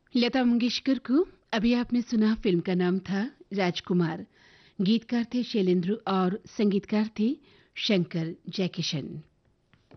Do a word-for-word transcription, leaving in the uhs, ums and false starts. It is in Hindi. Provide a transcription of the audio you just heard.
लता मंगेशकर को अभी आपने सुना, फिल्म का नाम था राजकुमार। गीतकार थे शैलेंद्र और संगीतकार थे शंकर जयकिशन।